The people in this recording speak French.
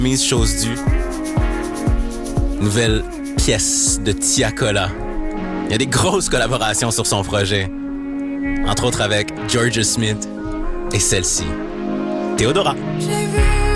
Mise chose due. Nouvelle pièce de Tia Cola. Il y a des grosses collaborations sur son projet. Entre autres avec Georgia Smith et celle-ci, Théodora.